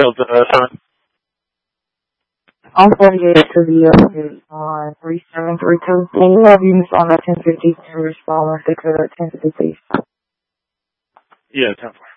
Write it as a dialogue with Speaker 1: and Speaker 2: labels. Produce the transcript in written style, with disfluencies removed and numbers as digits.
Speaker 1: Delta 7.
Speaker 2: On 48 to the on 3732. Can you have units on that 1050 to respond on 6 1050, please?
Speaker 1: Yeah, 10-4.